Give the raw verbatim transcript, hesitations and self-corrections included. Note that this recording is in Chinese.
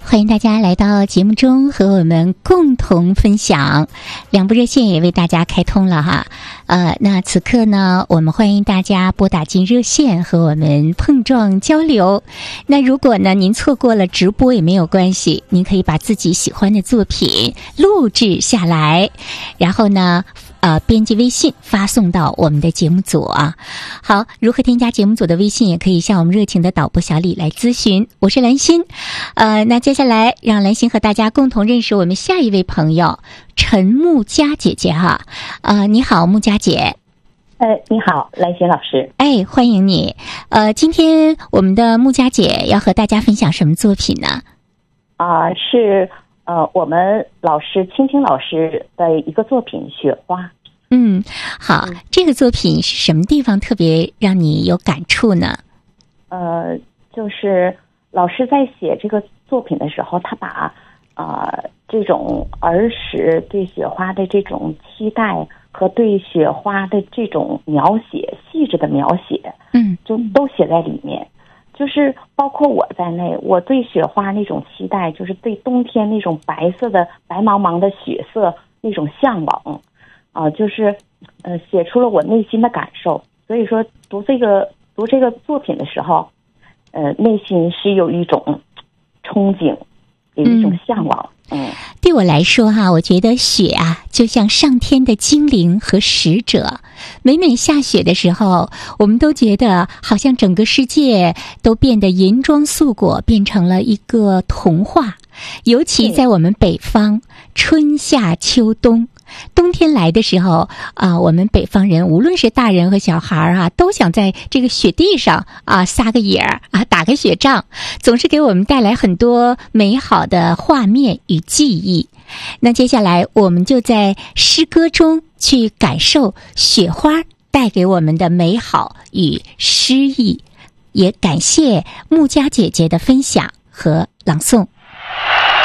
欢迎大家来到节目中和我们共同分享。两部热线也为大家开通了哈，呃，那此刻呢，我们欢迎大家拨打进热线和我们碰撞交流。那如果呢您错过了直播也没有关系，您可以把自己喜欢的作品录制下来，然后呢呃，编辑微信发送到我们的节目组啊。好，如何添加节目组的微信，也可以向我们热情的导播小李来咨询。我是兰心，呃，那接下来让兰心和大家共同认识我们下一位朋友陈木佳姐姐哈。呃，你好，木佳姐。 呃，你好，兰心老师。 哎，欢迎你。呃，今天我们的木佳姐要和大家分享什么作品呢？ 啊、呃，是呃，我们老师青青老师的一个作品《雪花》。 嗯，好，这个作品是什么地方特别让你有感触呢？ 呃，就是老师在写这个作品的时候，他把呃这种儿时对雪花的这种期待和对雪花的这种描写，细致的描写， 嗯， 就都写在里面。就是包括我在内，我对雪花那种期待，就是对冬天那种白色的白茫茫的雪色那种向往。啊、呃，就是，呃，写出了我内心的感受。所以说，读这个读这个作品的时候，呃，内心是有一种憧憬，有一种向往。嗯，嗯对我来说哈，我觉得雪啊，就像上天的精灵和使者。每每下雪的时候，我们都觉得好像整个世界都变得银装素裹，变成了一个童话。尤其在我们北方，春夏秋冬。冬天来的时候啊、呃，我们北方人无论是大人和小孩啊，都想在这个雪地上啊撒个野儿啊，打个雪仗，总是给我们带来很多美好的画面与记忆。那接下来我们就在诗歌中去感受雪花带给我们的美好与诗意，也感谢木佳姐姐的分享和朗诵。